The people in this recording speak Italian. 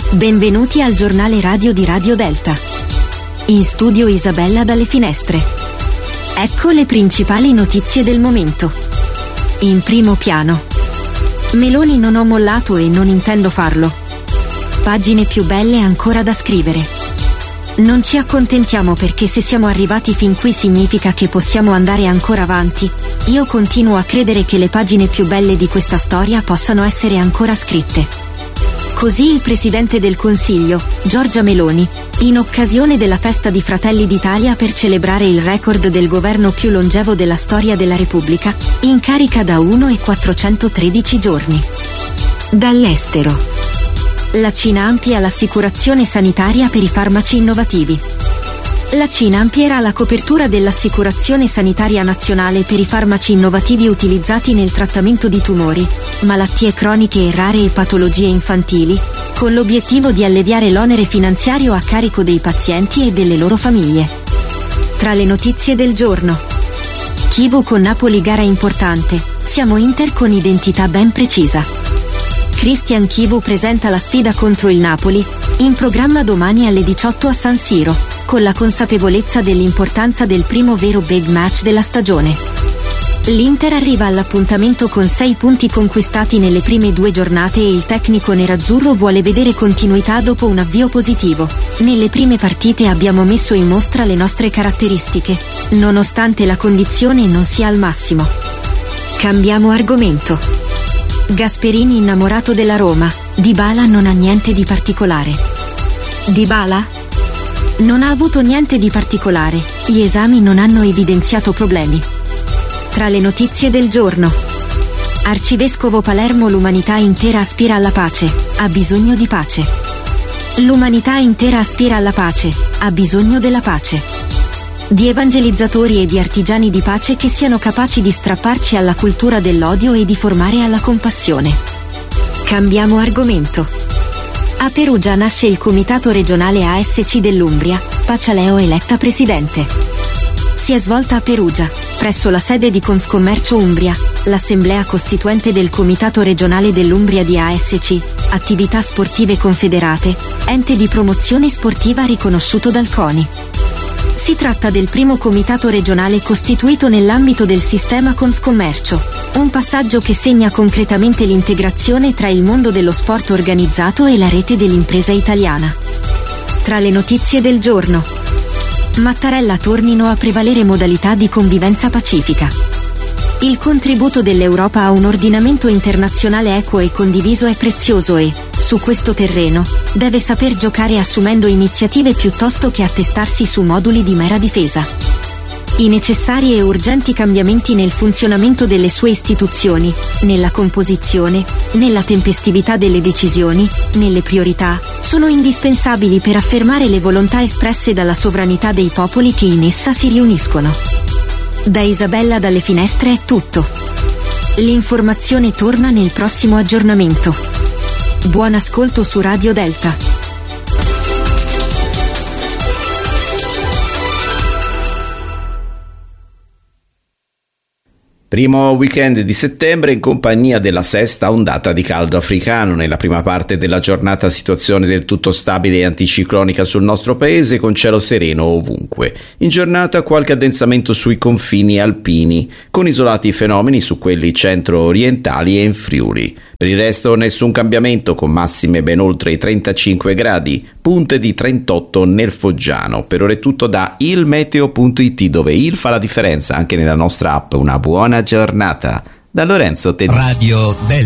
Benvenuti al giornale radio di Radio Delta. In studio Isabella dalle Finestre. Ecco le principali notizie del momento. In primo piano. Meloni: non ho mollato e non intendo farlo. Pagine più belle ancora da scrivere. Non ci accontentiamo perché se siamo arrivati fin qui significa che possiamo andare ancora avanti. Io continuo a credere che le pagine più belle di questa storia possano essere ancora scritte. Così il Presidente del Consiglio, Giorgia Meloni, in occasione della festa di Fratelli d'Italia per celebrare il record del governo più longevo della storia della Repubblica, in carica da 1,413 giorni. Dall'estero. La Cina amplia l'assicurazione sanitaria per i farmaci innovativi. La Cina amplierà la copertura dell'assicurazione sanitaria nazionale per i farmaci innovativi utilizzati nel trattamento di tumori, malattie croniche e rare e patologie infantili, con l'obiettivo di alleviare l'onere finanziario a carico dei pazienti e delle loro famiglie. Tra le notizie del giorno. Chivu con Napoli: gara importante, siamo Inter con identità ben precisa. Cristian Chivu presenta la sfida contro il Napoli, in programma domani alle 18 a San Siro, con la consapevolezza dell'importanza del primo vero big match della stagione. L'Inter arriva all'appuntamento con 6 punti conquistati nelle prime 2 giornate e il tecnico nerazzurro vuole vedere continuità dopo un avvio positivo. Nelle prime partite abbiamo messo in mostra le nostre caratteristiche, nonostante la condizione non sia al massimo. Cambiamo argomento. Gasperini innamorato della Roma, Dybala non ha niente di particolare. Dybala? Non ha avuto niente di particolare, gli esami non hanno evidenziato problemi. Tra le notizie del giorno. Arcivescovo Palermo: l'umanità intera aspira alla pace, ha bisogno di pace. L'umanità intera aspira alla pace, ha bisogno della pace. Di evangelizzatori e di artigiani di pace che siano capaci di strapparci alla cultura dell'odio e di formare alla compassione. Cambiamo argomento. A Perugia nasce il Comitato Regionale ASC dell'Umbria, Pacialeo eletta presidente. Si è svolta a Perugia, presso la sede di Confcommercio Umbria, l'assemblea costituente del Comitato Regionale dell'Umbria di ASC, Attività Sportive Confederate, ente di promozione sportiva riconosciuto dal CONI. Si tratta del primo comitato regionale costituito nell'ambito del sistema Confcommercio, un passaggio che segna concretamente l'integrazione tra il mondo dello sport organizzato e la rete dell'impresa italiana. Tra le notizie del giorno. Mattarella: tornino a prevalere modalità di convivenza pacifica. Il contributo dell'Europa a un ordinamento internazionale equo e condiviso è prezioso e, su questo terreno, deve saper giocare assumendo iniziative piuttosto che attestarsi su moduli di mera difesa. I necessari e urgenti cambiamenti nel funzionamento delle sue istituzioni, nella composizione, nella tempestività delle decisioni, nelle priorità, sono indispensabili per affermare le volontà espresse dalla sovranità dei popoli che in essa si riuniscono. Da Isabella dalle Finestre è tutto. L'informazione torna nel prossimo aggiornamento. Buon ascolto su Radio Delta. Primo weekend di settembre in compagnia della sesta ondata di caldo africano. Nella prima parte della giornata situazione del tutto stabile e anticiclonica sul nostro paese con cielo sereno ovunque. In giornata qualche addensamento sui confini alpini con isolati fenomeni su quelli centro-orientali e in Friuli. Per il resto nessun cambiamento con massime ben oltre i 35 gradi, punte di 38 nel Foggiano. Per ora è tutto da ilmeteo.it dove il fa la differenza anche nella nostra app. Una buona giornata. Da Lorenzo Tedeschi. Radio Delta.